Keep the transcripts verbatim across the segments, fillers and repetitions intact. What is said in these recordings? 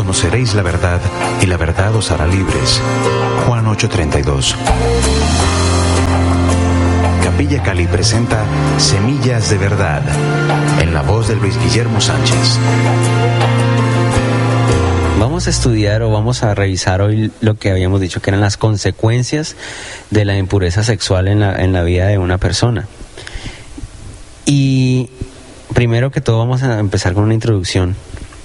conoceréis la verdad, y la verdad os hará libres. Juan ocho treinta y dos. Capilla Cali presenta Semillas de Verdad, en la voz de Luis Guillermo Sánchez. Vamos a estudiar o vamos a revisar hoy lo que habíamos dicho que eran las consecuencias de la impureza sexual en la, en la vida de una persona. Y primero que todo vamos a empezar con una introducción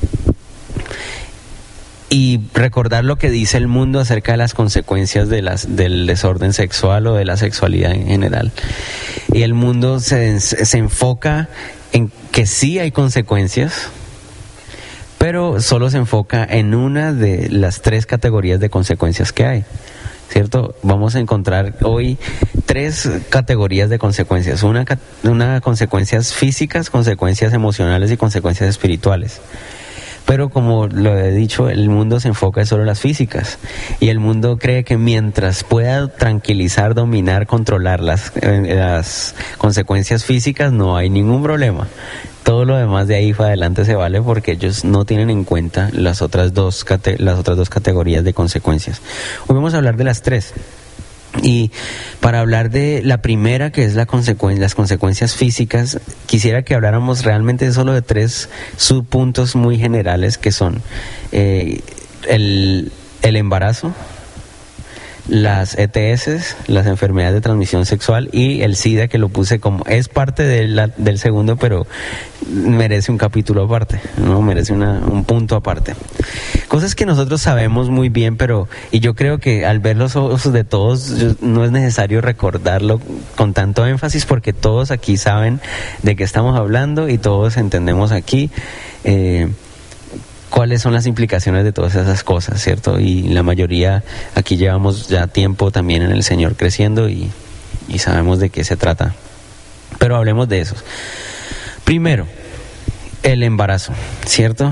y recordar lo que dice el mundo acerca de las consecuencias de las, del desorden sexual o de la sexualidad en general. Y el mundo se, se enfoca en que sí hay consecuencias, pero solo se enfoca en una de las tres categorías de consecuencias que hay, ¿cierto? Vamos a encontrar hoy tres categorías de consecuencias, una, una consecuencias físicas, consecuencias emocionales y consecuencias espirituales. Pero como lo he dicho, el mundo se enfoca solo en las físicas y el mundo cree que mientras pueda tranquilizar, dominar, controlar las, las consecuencias físicas no hay ningún problema. Todo lo demás de ahí para adelante se vale porque ellos no tienen en cuenta las otras dos, las otras dos categorías de consecuencias. Hoy vamos a hablar de las tres. Y para hablar de la primera, que es la consecu- las consecuencias físicas, quisiera que habláramos realmente solo de tres subpuntos muy generales que son eh, el, el embarazo, las E T S, las enfermedades de transmisión sexual, y el SIDA, que lo puse como, es parte de la, del segundo, pero merece un capítulo aparte, ¿no? Merece una, un punto aparte. Cosas que nosotros sabemos muy bien, pero, y yo creo que al ver los ojos de todos, no es necesario recordarlo con tanto énfasis, porque todos aquí saben de qué estamos hablando y todos entendemos aquí eh, cuáles son las implicaciones de todas esas cosas, ¿cierto? Y la mayoría aquí llevamos ya tiempo también en el Señor creciendo y, y sabemos de qué se trata. Pero hablemos de esos. Primero, el embarazo, ¿cierto?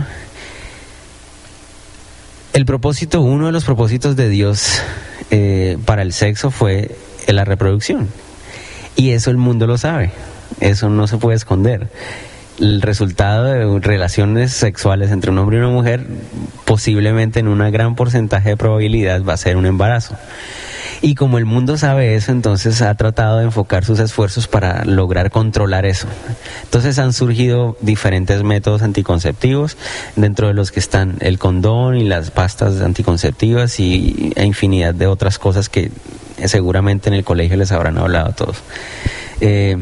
El propósito, uno de los propósitos de Dios eh, para el sexo fue la reproducción. Y eso el mundo lo sabe, eso no se puede esconder. El resultado de relaciones sexuales entre un hombre y una mujer, posiblemente en un gran porcentaje de probabilidad, va a ser un embarazo. Y como el mundo sabe eso, entonces ha tratado de enfocar sus esfuerzos para lograr controlar eso. Entonces han surgido diferentes métodos anticonceptivos, dentro de los que están el condón y las pastas anticonceptivas y e infinidad de otras cosas que seguramente en el colegio les habrán hablado a todos. Eh,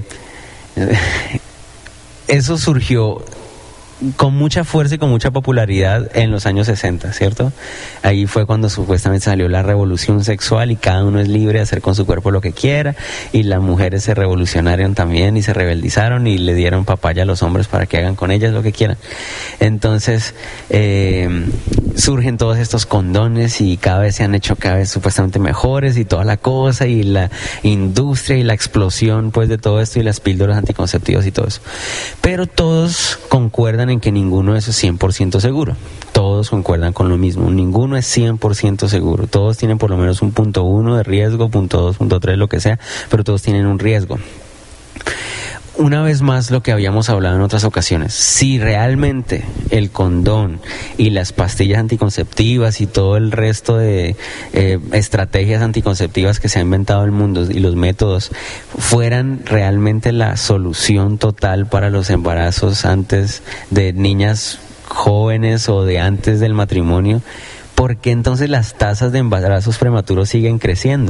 Eso surgió con mucha fuerza y con mucha popularidad en los años sesenta, ¿cierto? Ahí fue cuando supuestamente salió la revolución sexual y cada uno es libre de hacer con su cuerpo lo que quiera, y las mujeres se revolucionaron también y se rebeldizaron y le dieron papaya a los hombres para que hagan con ellas lo que quieran. Entonces eh, surgen todos estos condones y cada vez se han hecho cada vez supuestamente mejores y toda la cosa, y la industria y la explosión pues de todo esto y las píldoras anticonceptivas y todo eso. Pero todos concuerdan en que ninguno de esos es cien por ciento seguro. Todos concuerdan con lo mismo, ninguno es cien por ciento seguro. Todos tienen por lo menos un punto uno de riesgo, punto dos, punto tres, lo que sea, pero todos tienen un riesgo. Una vez más, lo que habíamos hablado en otras ocasiones, si realmente el condón y las pastillas anticonceptivas y todo el resto de eh, estrategias anticonceptivas que se ha inventado el mundo y los métodos fueran realmente la solución total para los embarazos antes de niñas jóvenes o de antes del matrimonio, ¿por qué entonces las tasas de embarazos prematuros siguen creciendo?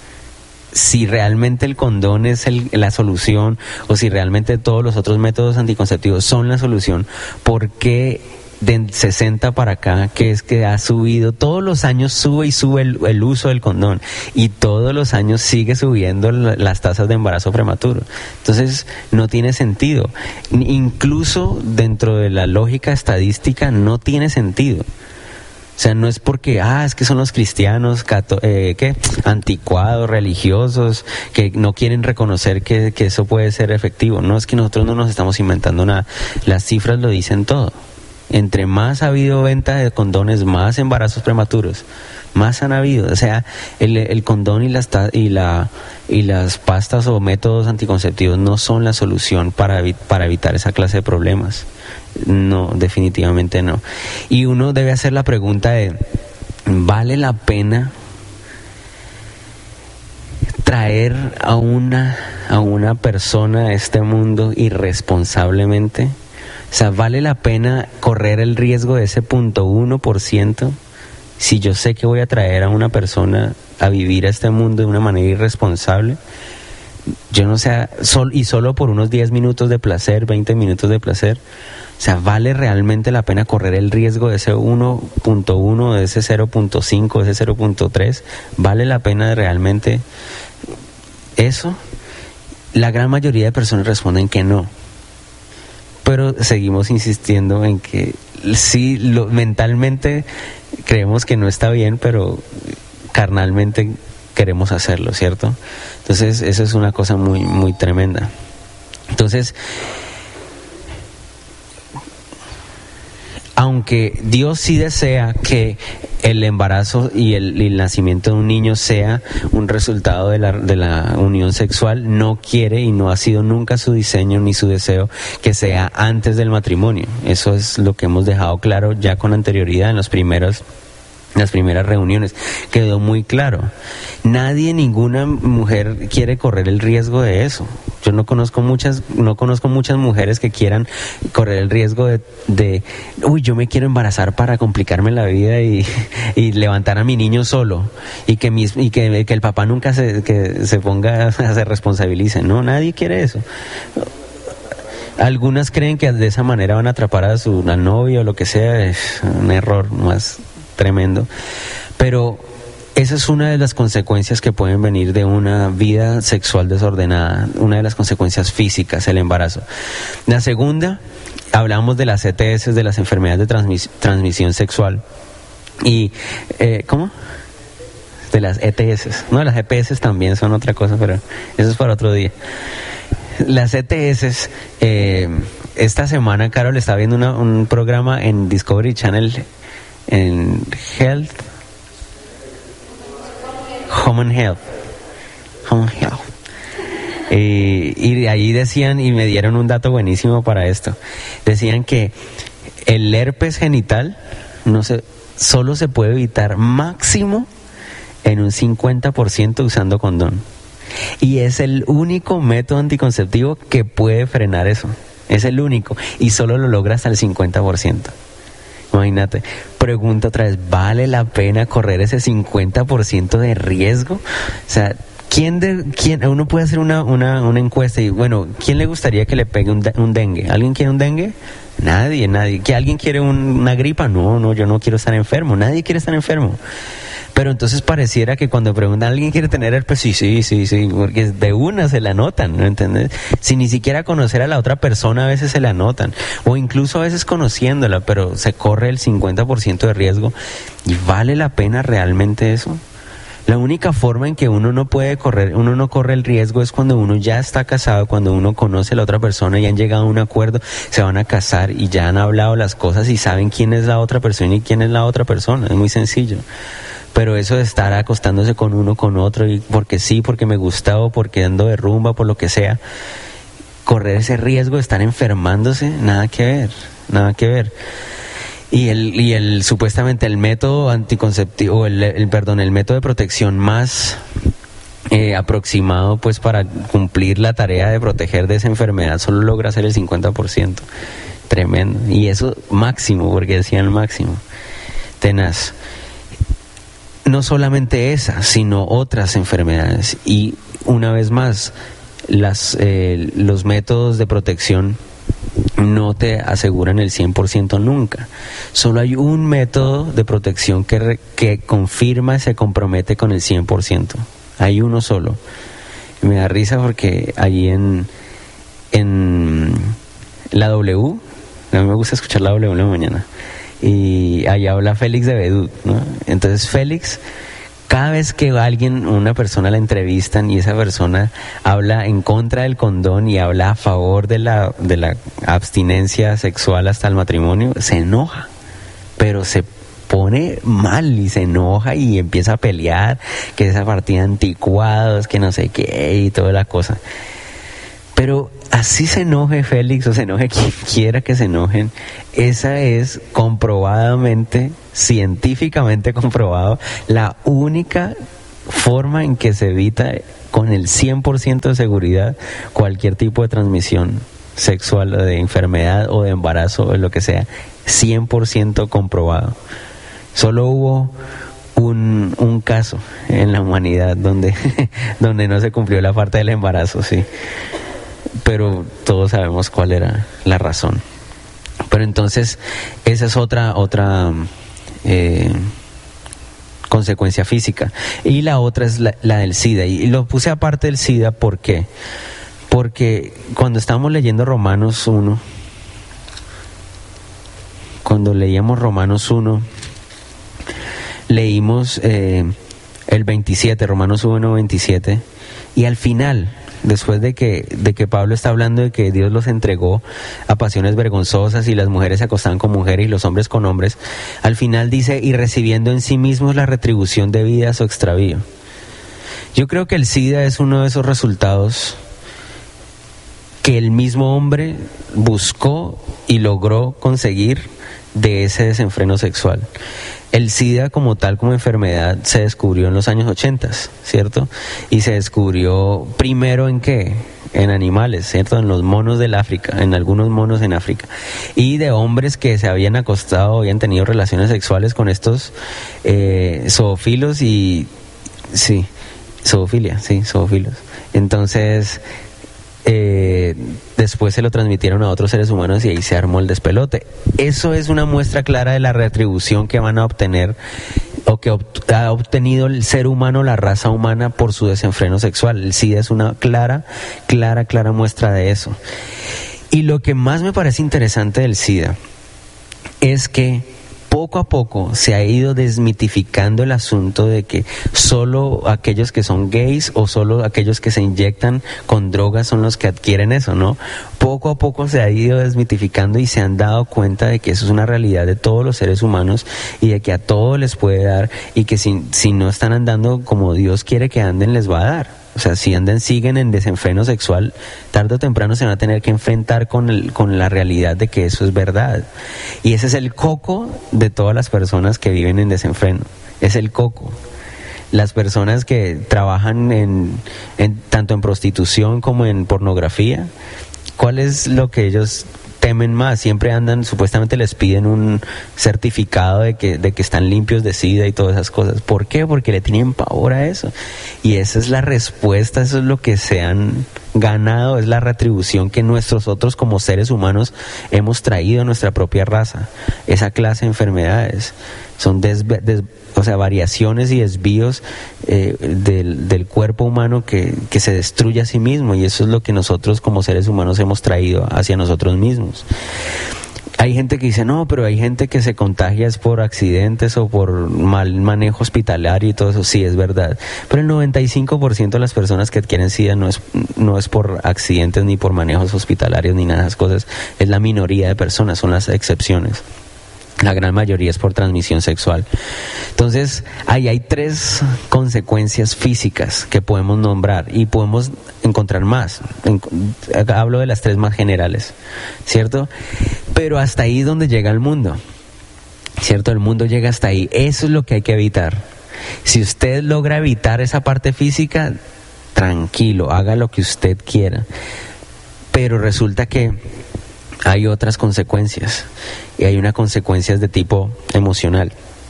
Si realmente el condón es el, la solución, o si realmente todos los otros métodos anticonceptivos son la solución, ¿por qué de sesenta para acá, que es que ha subido, todos los años sube y sube el, el uso del condón, y todos los años sigue subiendo la, las tasas de embarazo prematuro? Entonces no tiene sentido. Incluso dentro de la lógica estadística no tiene sentido. O sea, no es porque, ah, es que son los cristianos, cato, eh, ¿qué? anticuados, religiosos, que no quieren reconocer que, que eso puede ser efectivo. No, es que nosotros no nos estamos inventando nada. Las cifras lo dicen todo. Entre más ha habido venta de condones, más embarazos prematuros, más han habido. O sea, el, el condón y las, y, la, y las pastas o métodos anticonceptivos no son la solución para, para evitar esa clase de problemas. no, definitivamente no. Y uno debe hacer la pregunta de, ¿vale la pena traer a una, a una persona a este mundo irresponsablemente? O sea, ¿vale la pena correr el riesgo de ese punto uno por ciento si yo sé que voy a traer a una persona a vivir a este mundo de una manera irresponsable? Yo no sé, sol, y solo por unos diez minutos de placer, veinte minutos de placer. O sea, ¿vale realmente la pena correr el riesgo de ese uno punto uno, de ese cero punto cinco, de ese cero punto tres? ¿Vale la pena realmente eso? La gran mayoría de personas responden que no. Pero seguimos insistiendo en que sí, lo, mentalmente creemos que no está bien, pero carnalmente queremos hacerlo, ¿cierto? Entonces, eso es una cosa muy, muy tremenda. Entonces, aunque Dios sí desea que el embarazo y el, y el nacimiento de un niño sea un resultado de la, de la unión sexual, no quiere y no ha sido nunca su diseño ni su deseo que sea antes del matrimonio. Eso es lo que hemos dejado claro ya con anterioridad en los primeros las primeras reuniones, quedó muy claro. Nadie, ninguna mujer quiere correr el riesgo de eso. Yo no conozco muchas, no conozco muchas mujeres que quieran correr el riesgo de, de uy, yo me quiero embarazar para complicarme la vida y, y levantar a mi niño solo y que mis, y que, que el papá nunca se, que se ponga a se responsabilice. No, nadie quiere eso. Algunas creen que de esa manera van a atrapar a su a novio o lo que sea. Es un error más tremendo, pero esa es una de las consecuencias que pueden venir de una vida sexual desordenada, una de las consecuencias físicas, el embarazo. La segunda, hablamos de las E T S, de las enfermedades de transmis- transmisión sexual, y eh, ¿cómo? De las E T S, no, las E P S también son otra cosa, pero eso es para otro día. Las E T S, eh, esta semana Carol está viendo una, un programa en Discovery Channel en Health, Home and Health, Home and Health. Eh, y de ahí decían, y me dieron un dato buenísimo para esto, decían que el herpes genital no se, solo se puede evitar máximo en un cincuenta por ciento usando condón. Y es el único método anticonceptivo que puede frenar eso. Es el único. Y solo lo logra hasta el cincuenta por ciento. Imagínate. Pregunta otra vez, ¿vale la pena correr ese cincuenta por ciento de riesgo? O sea, ¿quién de, quién, uno puede hacer una, una, una encuesta y, bueno, ¿quién le gustaría que le pegue un, un dengue? ¿Alguien quiere un dengue? Nadie, nadie. ¿Que alguien quiere un, una gripa? No, no, yo no quiero estar enfermo. Nadie quiere estar enfermo. Pero entonces pareciera que cuando preguntan, ¿alguien quiere tener herpes? Sí, sí, sí, sí, porque de una se la anotan, ¿no entiendes? Si ni siquiera conocer a la otra persona a veces se la anotan, o incluso a veces conociéndola, pero se corre el cincuenta por ciento de riesgo. ¿Y vale la pena realmente eso? La única forma en que uno no puede correr, uno no corre el riesgo es cuando uno ya está casado, cuando uno conoce a la otra persona y han llegado a un acuerdo, se van a casar y ya han hablado las cosas y saben quién es la otra persona y quién es la otra persona. Es muy sencillo. Pero eso de estar acostándose con uno, con otro, y porque sí, porque me gusta o porque ando de rumba, por lo que sea, correr ese riesgo de estar enfermándose, nada que ver, nada que ver. Y el, y el supuestamente el método anticonceptivo, el, el perdón, el método de protección más eh, aproximado pues para cumplir la tarea de proteger de esa enfermedad solo logra hacer el cincuenta por ciento. Tremendo. Y eso máximo, porque decían máximo. Tenaz. No solamente esa, sino otras enfermedades. Y una vez más, las, eh, los métodos de protección no te aseguran el cien por ciento nunca. Solo hay un método de protección que, re, que confirma y se compromete con el cien por ciento. Hay uno solo. Me da risa porque allí en, en la W, a mí me gusta escuchar la W en la mañana, y allá habla Félix de Bedut, ¿no? Entonces Félix, cada vez que alguien, una persona la entrevistan y esa persona habla en contra del condón y habla a favor de la, de la abstinencia sexual hasta el matrimonio, se enoja, pero se pone mal y se enoja y empieza a pelear, que esa partida anticuados, que no sé qué y toda la cosa. Pero así se enoje Félix o se enoje quien quiera que se enojen, esa es comprobadamente, científicamente comprobado, la única forma en que se evita con el cien por ciento de seguridad cualquier tipo de transmisión sexual, de enfermedad o de embarazo o lo que sea, cien por ciento comprobado. Solo hubo un, un caso en la humanidad donde, donde no se cumplió la parte del embarazo, sí. Pero todos sabemos cuál era la razón. Pero entonces, esa es otra, otra eh, consecuencia física. Y la otra es la, la del SIDA. Y lo puse aparte del SIDA, ¿por qué? Porque cuando estábamos leyendo Romanos uno, cuando leíamos Romanos uno, leímos eh, el veintisiete, Romanos uno, veintisiete, y al final, después de que, de que Pablo está hablando de que Dios los entregó a pasiones vergonzosas y las mujeres se acostaban con mujeres y los hombres con hombres, al final dice, y recibiendo en sí mismos la retribución debida a su extravío. Yo creo que el SIDA es uno de esos resultados que el mismo hombre buscó y logró conseguir de ese desenfreno sexual. El SIDA como tal, como enfermedad, se descubrió en los años ochenta, ¿cierto? Y se descubrió primero ¿en qué? En animales, ¿cierto? En los monos del África, en algunos monos en África. Y de hombres que se habían acostado, habían tenido relaciones sexuales con estos eh, zoofilos y... sí, zoofilia, sí, zoofilos. Entonces... Eh, después se lo transmitieron a otros seres humanos y ahí se armó el despelote. Eso es una muestra clara de la retribución que van a obtener o que obt- ha obtenido el ser humano, la raza humana, por su desenfreno sexual. El SIDA es una clara, clara, clara muestra de eso. Y lo que más me parece interesante del SIDA es que poco a poco se ha ido desmitificando el asunto de que solo aquellos que son gays o solo aquellos que se inyectan con drogas son los que adquieren eso, ¿no? Poco a poco se ha ido desmitificando y se han dado cuenta de que eso es una realidad de todos los seres humanos y de que a todos les puede dar y que si, si no están andando como Dios quiere que anden, les va a dar. O sea, si andan, siguen en desenfreno sexual, tarde o temprano se van a tener que enfrentar con, el, con la realidad de que eso es verdad. Y ese es el coco de todas las personas que viven en desenfreno. Es el coco. Las personas que trabajan en, en tanto en prostitución como en pornografía, ¿cuál es lo que ellos temen más? Siempre andan, supuestamente les piden un certificado de que, de que están limpios de SIDA y todas esas cosas. ¿Por qué? Porque le tienen pavor a eso. Y esa es la respuesta, eso es lo que se han ganado, es la retribución que nosotros otros como seres humanos hemos traído a nuestra propia raza. Esa clase de enfermedades son des, des, o sea, variaciones y desvíos eh, del, del cuerpo humano que, que se destruye a sí mismo, y eso es lo que nosotros como seres humanos hemos traído hacia nosotros mismos. Hay gente que dice, no, pero hay gente que se contagia es por accidentes o por mal manejo hospitalario y todo eso. Sí, es verdad. Pero el noventa y cinco por ciento de las personas que adquieren SIDA no es, no es por accidentes ni por manejos hospitalarios ni nada de esas cosas. Es la minoría de personas, son las excepciones. La gran mayoría es por transmisión sexual. Entonces, ahí hay tres consecuencias físicas que podemos nombrar y podemos encontrar más. En, hablo de las tres más generales, ¿cierto? Pero hasta ahí es donde llega el mundo, ¿cierto? El mundo llega hasta ahí. Eso es lo que hay que evitar. Si usted logra evitar esa parte física, tranquilo, haga lo que usted quiera. Pero resulta que hay otras consecuencias, y hay unas consecuencias de tipo emocional,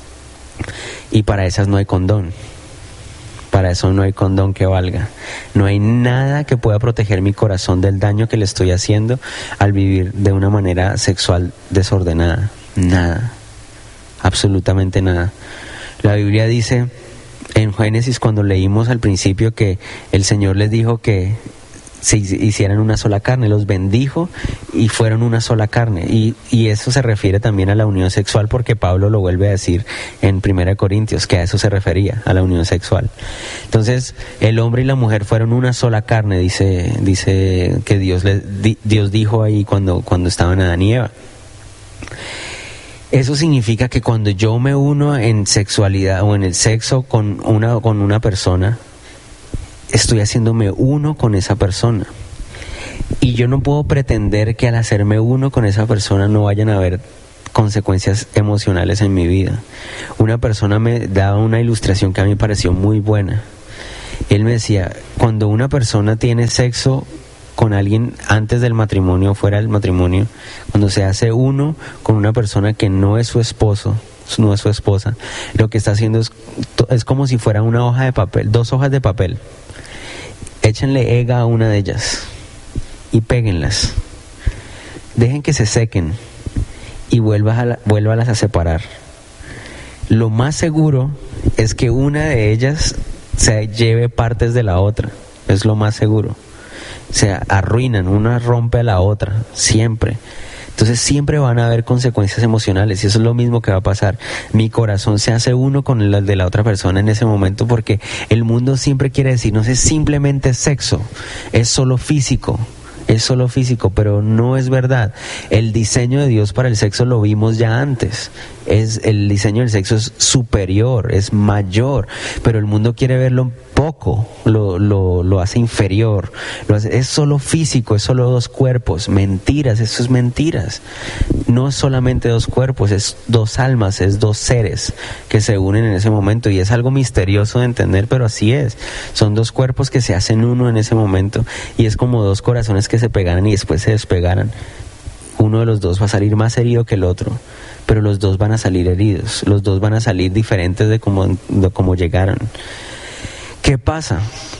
y para esas no hay condón. Para eso no hay condón que valga. No hay nada que pueda proteger mi corazón del daño que le estoy haciendo al vivir de una manera sexual desordenada. Nada, absolutamente nada. La Biblia dice en Génesis, cuando leímos al principio, que el Señor les dijo que se hicieran una sola carne, los bendijo y fueron una sola carne, y, y eso se refiere también a la unión sexual, porque Pablo lo vuelve a decir en Primera de Corintios, que a eso se refería, a la unión sexual. Entonces, el hombre y la mujer fueron una sola carne, dice, dice que Dios, les, di, Dios dijo ahí cuando, cuando estaban Adán y Eva. Eso significa que cuando yo me uno en sexualidad o en el sexo con una, con una persona, estoy haciéndome uno con esa persona. Y yo no puedo pretender que al hacerme uno con esa persona no vayan a haber consecuencias emocionales en mi vida. Una persona me daba una ilustración que a mí me pareció muy buena. Él me decía, cuando una persona tiene sexo con alguien antes del matrimonio o fuera del matrimonio, cuando se hace uno con una persona que no es su esposo, no es su esposa, lo que está haciendo es, es como si fuera una hoja de papel, dos hojas de papel. Échenle ega a una de ellas y péguenlas. Dejen que se sequen y vuélvalas a, vuélvalas a separar. Lo más seguro es que una de ellas se lleve partes de la otra, es lo más seguro. Se arruinan, una rompe a la otra, siempre. Entonces siempre van a haber consecuencias emocionales y eso es lo mismo que va a pasar. Mi corazón se hace uno con el de la otra persona en ese momento porque el mundo siempre quiere decirnos es simplemente sexo, es solo físico. Es solo físico, pero no es verdad. El diseño de Dios para el sexo lo vimos ya antes. Es, el diseño del sexo es superior, es mayor, pero el mundo quiere verlo poco, lo, lo, lo hace inferior. Lo hace, es solo físico, es solo dos cuerpos. Mentiras, eso es mentiras. No es solamente dos cuerpos, es dos almas, es dos seres que se unen en ese momento y es algo misterioso de entender, pero así es. Son dos cuerpos que se hacen uno en ese momento y es como dos corazones que se pegaran y después se despegaran. Uno de los dos va a salir más herido que el otro, pero los dos van a salir heridos, los dos van a salir diferentes de cómo, de cómo llegaron. ¿Qué pasa?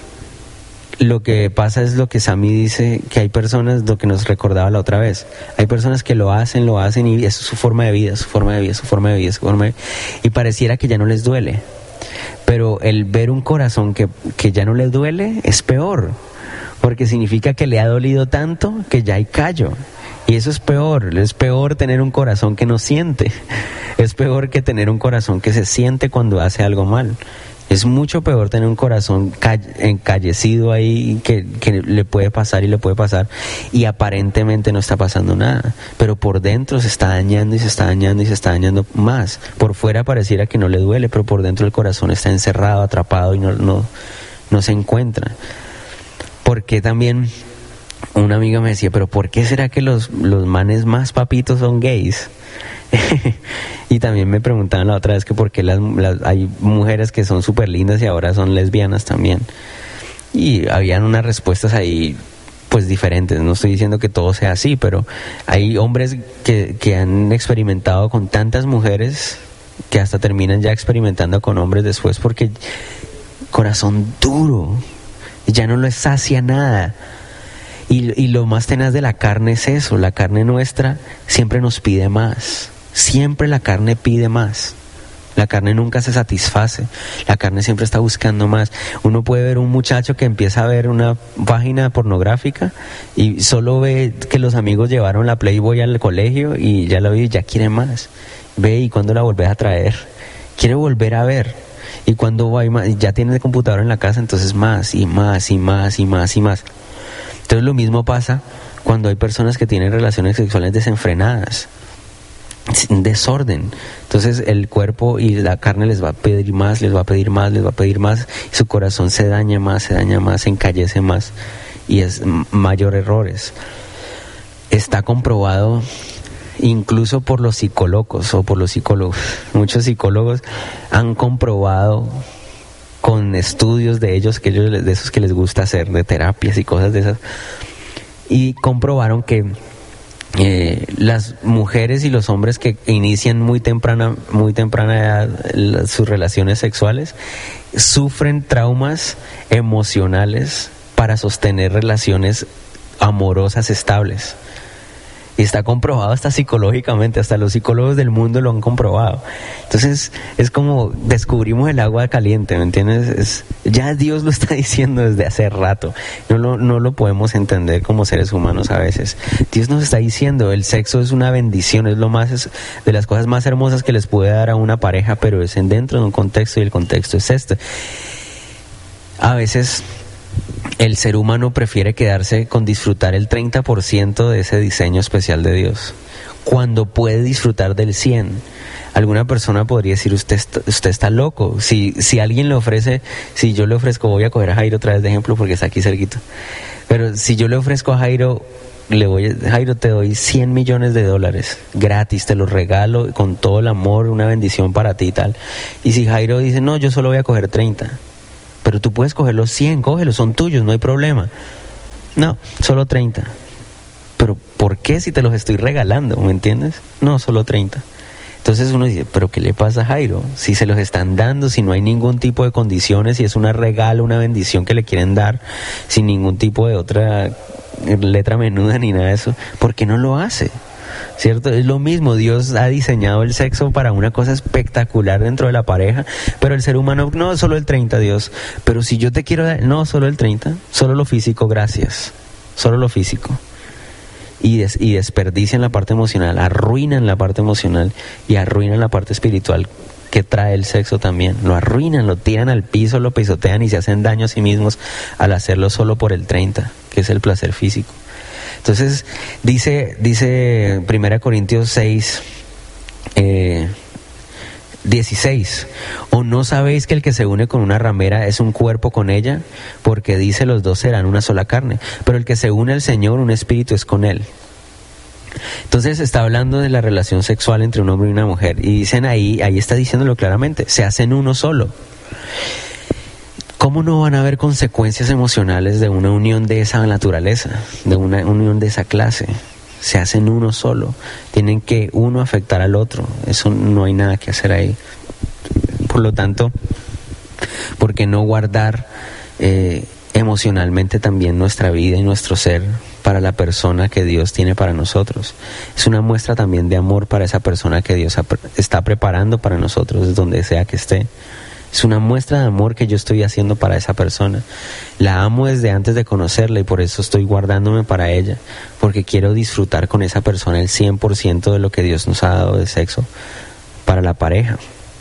Lo que pasa es lo que Sammy dice, que hay personas, lo que nos recordaba la otra vez, hay personas que lo hacen, lo hacen y es su forma de vida, su forma de vida, su forma de vida, su forma de vida, y pareciera que ya no les duele, pero el ver un corazón que, que ya no les duele es peor, porque significa que le ha dolido tanto que ya hay callo. Y eso es peor, es peor tener un corazón que no siente, es peor que tener un corazón que se siente cuando hace algo mal. Es mucho peor tener un corazón encallecido ahí que, que le puede pasar y le puede pasar y aparentemente no está pasando nada, pero por dentro se está dañando y se está dañando y se está dañando más. Por fuera pareciera que no le duele, pero por dentro el corazón está encerrado, atrapado y no, no, no se encuentra. Porque también una amiga me decía, pero ¿por qué será que los, los manes más papitos son gays? Y también me preguntaban la otra vez que por qué las, las, hay mujeres que son súper lindas y ahora son lesbianas también. Y habían unas respuestas ahí pues diferentes. No estoy diciendo que todo sea así, pero hay hombres que, que han experimentado con tantas mujeres que hasta terminan ya experimentando con hombres después porque corazón duro, ya no les sacia nada. Y, y lo más tenaz de la carne es eso, la carne nuestra siempre nos pide más, siempre la carne pide más, la carne nunca se satisface, la carne siempre está buscando más. Uno puede ver un muchacho que empieza a ver una página pornográfica y solo ve que los amigos llevaron la Playboy al colegio y ya la ve y ya quiere más, ve y cuando la volvés a traer, quiere volver a ver. Y cuando va y más, ya tiene el computador en la casa, entonces más y más y más y más y más. Entonces lo mismo pasa cuando hay personas que tienen relaciones sexuales desenfrenadas, un desorden. Entonces el cuerpo y la carne les va a pedir más, les va a pedir más, les va a pedir más, y su corazón se daña más, se daña más, se encallece más y es mayor errores. Está comprobado incluso por los psicólogos o por los psicólogos. Muchos psicólogos han comprobado con estudios de ellos, que ellos de esos que les gusta hacer, de terapias y cosas de esas, y comprobaron que eh, las mujeres y los hombres que inician muy temprana, muy temprana edad las, sus relaciones sexuales, sufren traumas emocionales para sostener relaciones amorosas estables. Y está comprobado hasta psicológicamente, hasta los psicólogos del mundo lo han comprobado. Entonces es como descubrimos el agua caliente, ¿me entiendes? Es, ya Dios lo está diciendo desde hace rato. No lo, no lo podemos entender como seres humanos a veces. Dios nos está diciendo, el sexo es una bendición, es lo más es de las cosas más hermosas que les puede dar a una pareja, pero es en dentro de un contexto y el contexto es este. A veces el ser humano prefiere quedarse con disfrutar el treinta por ciento de ese diseño especial de Dios, cuando puede disfrutar del cien por ciento. alguna persona podría decir, usted está, usted está loco. Si, si alguien le ofrece, si yo le ofrezco, voy a coger a Jairo otra vez de ejemplo porque está aquí cerquita, pero si yo le ofrezco a Jairo, le voy a, Jairo, te doy cien millones de dólares gratis, te los regalo con todo el amor, una bendición para ti y tal. Y si Jairo dice, no, yo solo voy a coger treinta, pero tú puedes coger los cien, cógelos, son tuyos, no hay problema. No, solo treinta. Pero ¿por qué si te los estoy regalando? ¿Me entiendes? No, solo treinta. Entonces uno dice, ¿pero qué le pasa a Jairo? Si se los están dando, si no hay ningún tipo de condiciones, si es una regalo, una bendición que le quieren dar, sin ningún tipo de otra letra menuda ni nada de eso, ¿por qué no lo hace? ¿Cierto? Es lo mismo, Dios ha diseñado el sexo para una cosa espectacular dentro de la pareja, pero el ser humano, no, solo el treinta, Dios, pero si yo te quiero dar, no, solo el treinta, solo lo físico, gracias, solo lo físico. Y, des, y desperdician la parte emocional, arruinan la parte emocional y arruinan la parte espiritual que trae el sexo también. Lo arruinan, lo tiran al piso, lo pisotean y se hacen daño a sí mismos al hacerlo solo por el treinta, que es el placer físico. Entonces, dice, dice primera Corintios seis, eh, dieciséis, ¿o no sabéis que el que se une con una ramera es un cuerpo con ella? Porque dice, los dos serán una sola carne, pero el que se une al Señor, un espíritu es con él. Entonces está hablando de la relación sexual entre un hombre y una mujer, y dicen ahí, ahí está diciéndolo claramente, se hacen uno solo. ¿Cómo no van a haber consecuencias emocionales de una unión de esa naturaleza, de una unión de esa clase? Se hacen uno solo, tienen que uno afectar al otro, eso no hay nada que hacer ahí. Por lo tanto, ¿por qué no guardar eh, emocionalmente también nuestra vida y nuestro ser para la persona que Dios tiene para nosotros? Es una muestra también de amor para esa persona que Dios está preparando para nosotros, donde sea que esté. Es una muestra de amor que yo estoy haciendo para esa persona. La amo desde antes de conocerla y por eso estoy guardándome para ella, porque quiero disfrutar con esa persona el cien por ciento de lo que Dios nos ha dado de sexo para la pareja.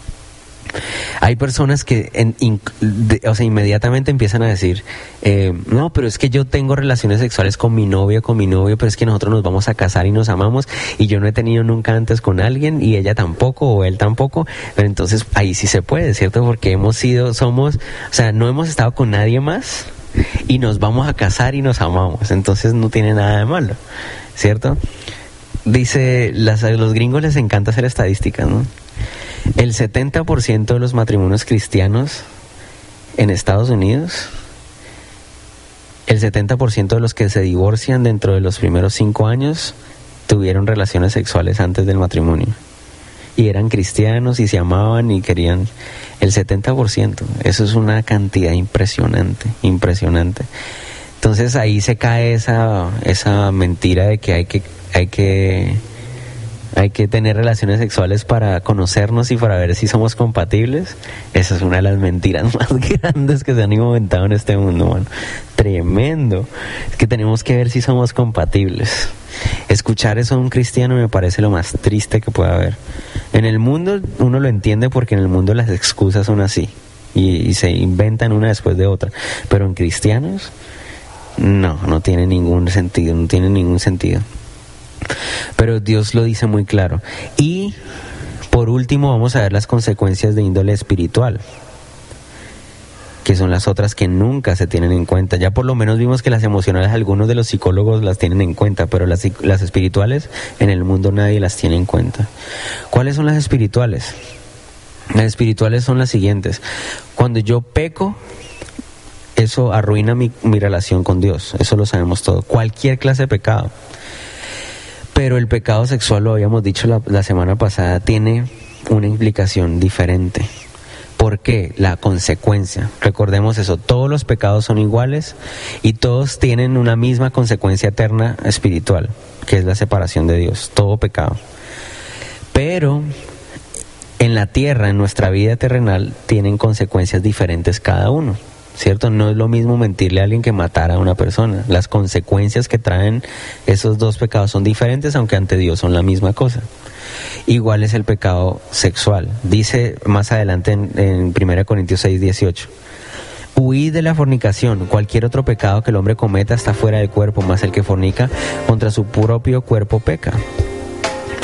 Hay personas que en, in, de, o sea, inmediatamente empiezan a decir, eh, no, pero es que yo tengo relaciones sexuales con mi novia, con mi novio, pero es que nosotros nos vamos a casar y nos amamos y yo no he tenido nunca antes con alguien y ella tampoco o él tampoco, pero entonces ahí sí se puede, ¿cierto? Porque hemos sido, somos, o sea, no hemos estado con nadie más y nos vamos a casar y nos amamos, entonces no tiene nada de malo, ¿cierto? Dice, las, a los gringos les encanta hacer estadísticas, ¿no? El setenta por ciento de los matrimonios cristianos en Estados Unidos, el setenta por ciento de los que se divorcian dentro de los primeros cinco años tuvieron relaciones sexuales antes del matrimonio. Y eran cristianos y se amaban y querían. El setenta por ciento, eso es una cantidad impresionante, impresionante. Entonces ahí se cae esa, esa mentira de que hay que... Hay que Hay que tener relaciones sexuales para conocernos y para ver si somos compatibles. Esa es una de las mentiras más grandes que se han inventado en este mundo, mano. Tremendo. Es que tenemos que ver si somos compatibles. Escuchar eso a un cristiano me parece lo más triste que puede haber. En el mundo uno lo entiende porque en el mundo las excusas son así. Y, y se inventan una después de otra. Pero en cristianos, no, no tiene ningún sentido, no tiene ningún sentido. Pero Dios lo dice muy claro. Y por último vamos a ver las consecuencias de índole espiritual, que son las otras que nunca se tienen en cuenta. Ya por lo menos vimos que las emocionales algunos de los psicólogos las tienen en cuenta, pero las, las espirituales en el mundo nadie las tiene en cuenta. ¿Cuáles son las espirituales? Las espirituales son las siguientes. Cuando yo peco, eso arruina mi, mi relación con Dios, eso lo sabemos todo. Cualquier clase de pecado. Pero el pecado sexual, lo habíamos dicho la, la semana pasada, tiene una implicación diferente. ¿Por qué? La consecuencia. Recordemos eso, todos los pecados son iguales y todos tienen una misma consecuencia eterna espiritual, que es la separación de Dios, todo pecado. Pero en la tierra, en nuestra vida terrenal, tienen consecuencias diferentes cada uno. ¿Cierto? No es lo mismo mentirle a alguien que matar a una persona. Las consecuencias que traen esos dos pecados son diferentes, aunque ante Dios son la misma cosa. Igual es el pecado sexual. Dice más adelante en, en primera Corintios seis, dieciocho. Huid de la fornicación. Cualquier otro pecado que el hombre cometa está fuera del cuerpo, mas el que fornica contra su propio cuerpo peca.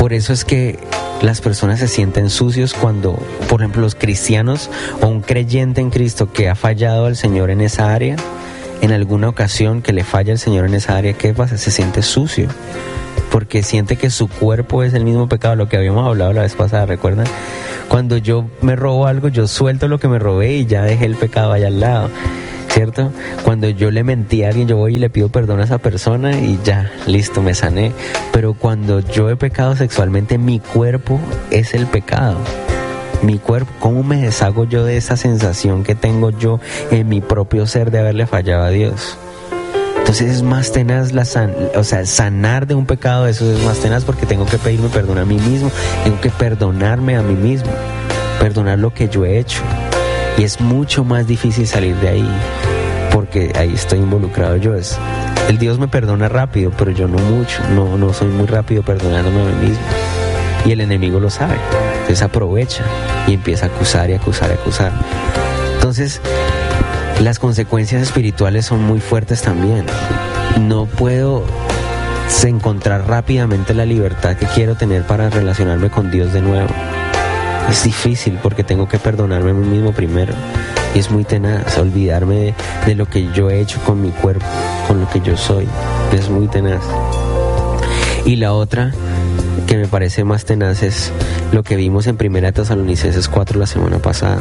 Por eso es que las personas se sienten sucios cuando, por ejemplo, los cristianos o un creyente en Cristo que ha fallado al Señor en esa área, en alguna ocasión que le falla al Señor en esa área, ¿qué pasa? Se siente sucio, porque siente que su cuerpo es el mismo pecado, lo que habíamos hablado la vez pasada, ¿recuerdan? Cuando yo me robo algo, yo suelto lo que me robé y ya dejé el pecado allá al lado, ¿cierto? Cuando yo le mentí a alguien, yo voy y le pido perdón a esa persona y ya, listo, me sané. Pero cuando yo he pecado sexualmente, mi cuerpo es el pecado. Mi cuerpo, ¿cómo me deshago yo de esa sensación que tengo yo en mi propio ser de haberle fallado a Dios? Entonces es más tenaz, la san, o sea, sanar de un pecado, eso es más tenaz porque tengo que pedirme perdón a mí mismo, tengo que perdonarme a mí mismo, perdonar lo que yo he hecho. Y es mucho más difícil salir de ahí, porque ahí estoy involucrado yo. Es, el Dios me perdona rápido, pero yo no mucho, no, no soy muy rápido perdonándome a mí mismo. Y el enemigo lo sabe, entonces aprovecha y empieza a acusar y acusar y acusar. Entonces, las consecuencias espirituales son muy fuertes también. No puedo encontrar rápidamente la libertad que quiero tener para relacionarme con Dios de nuevo. Es difícil porque tengo que perdonarme a mí mismo primero. Y es muy tenaz olvidarme de, de lo que yo he hecho con mi cuerpo, con lo que yo soy. Es muy tenaz. Y la otra que me parece más tenaz es lo que vimos en Primera Tesalonicenses cuatro la semana pasada.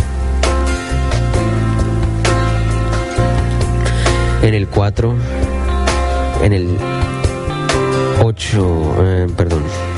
En el cuatro, en el ocho, eh, perdón.